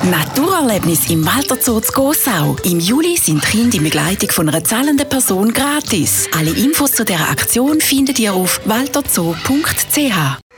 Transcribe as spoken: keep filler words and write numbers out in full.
Naturerlebnis im Walter Zoo zu Gossau. Im Juli sind Kinder in Begleitung von einer zahlenden Person gratis. Alle Infos zu dieser Aktion findet ihr auf walterzoo punkt c h.